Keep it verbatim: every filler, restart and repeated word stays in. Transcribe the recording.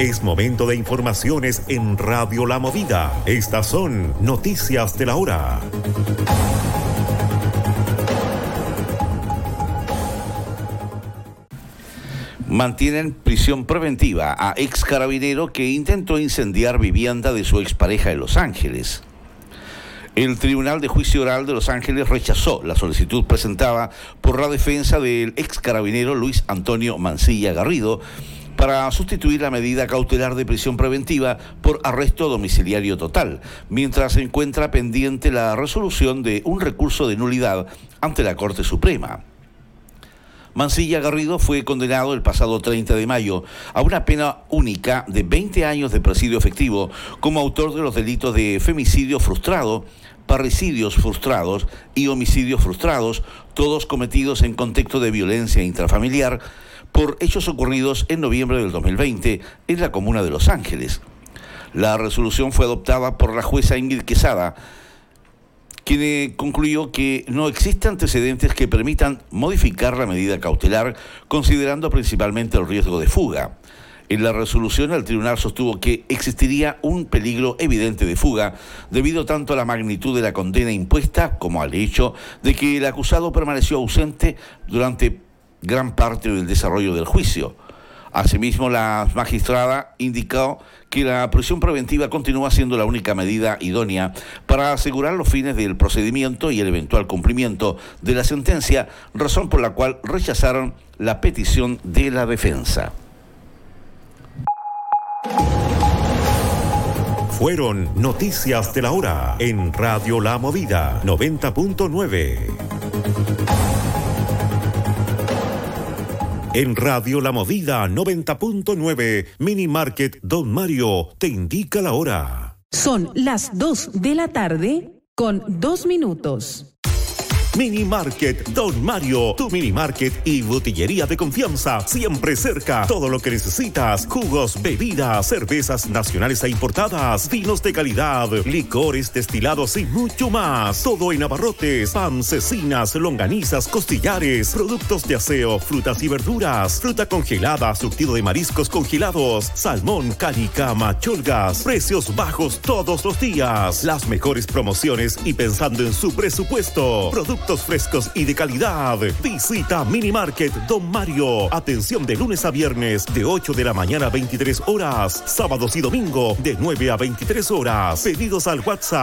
Es momento de informaciones en Radio La Movida. Estas son noticias de la hora. Mantienen prisión preventiva a ex carabinero que intentó incendiar vivienda de su expareja en Los Ángeles. El Tribunal de Juicio Oral de Los Ángeles rechazó la solicitud presentada por la defensa del ex carabinero Luis Antonio Mancilla Garrido para sustituir la medida cautelar de prisión preventiva por arresto domiciliario total, mientras se encuentra pendiente la resolución de un recurso de nulidad ante la Corte Suprema. Mancilla Garrido fue condenado el pasado treinta de mayo a una pena única de veinte años de presidio efectivo como autor de los delitos de femicidio frustrado, parricidios frustrados y homicidios frustrados, todos cometidos en contexto de violencia intrafamiliar, por hechos ocurridos en noviembre del dos mil veinte en la comuna de Los Ángeles. La resolución fue adoptada por la jueza Ingrid Quesada, quien concluyó que no existen antecedentes que permitan modificar la medida cautelar, considerando principalmente el riesgo de fuga. En la resolución, el tribunal sostuvo que existiría un peligro evidente de fuga, debido tanto a la magnitud de la condena impuesta como al hecho de que el acusado permaneció ausente durante gran parte del desarrollo del juicio. Asimismo, la magistrada indicó que la prisión preventiva continúa siendo la única medida idónea para asegurar los fines del procedimiento y el eventual cumplimiento de la sentencia, razón por la cual rechazaron la petición de la defensa. Fueron noticias de la hora en Radio La Movida noventa punto nueve. En Radio La Movida noventa punto nueve, Mini Market Don Mario te indica la hora. Son las dos de la tarde con dos minutos. Mini Market Don Mario, tu mini market y botillería de confianza, siempre cerca. Todo lo que necesitas: jugos, bebidas, cervezas nacionales e importadas, vinos de calidad, licores destilados y mucho más. Todo en abarrotes, pan, cecinas, longanizas, costillares, productos de aseo, frutas y verduras, fruta congelada, surtido de mariscos congelados, salmón, canicama, cholgas, precios bajos todos los días. Las mejores promociones y pensando en su presupuesto. Productos frescos y de calidad. Visita Mini Market Don Mario. Atención de lunes a viernes de ocho de la mañana a veintitrés horas. Sábados y domingo de nueve a veintitrés horas. Pedidos al WhatsApp